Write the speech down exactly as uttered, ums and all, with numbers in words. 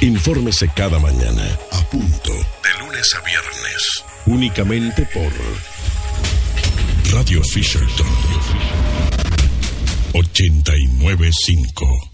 Infórmese cada mañana, a punto, de lunes a viernes, únicamente por Radio Fisherton ochenta y nueve punto cinco.